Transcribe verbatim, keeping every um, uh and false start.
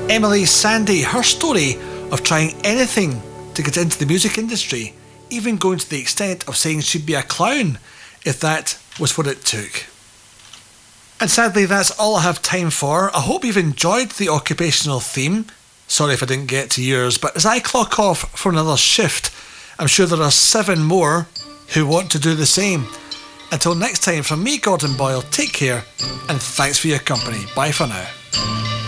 Emily Sandé, her story of trying anything to get into the music industry, even going to the extent of saying she'd be a clown if that was what it took. And sadly, that's all I have time for. I hope you've enjoyed the occupational theme. Sorry if I didn't get to yours, but as I clock off for another shift, I'm sure there are seven more who want to do the same. Until next time, from me, Gordon Boyle, take care, and thanks for your company. Bye for now.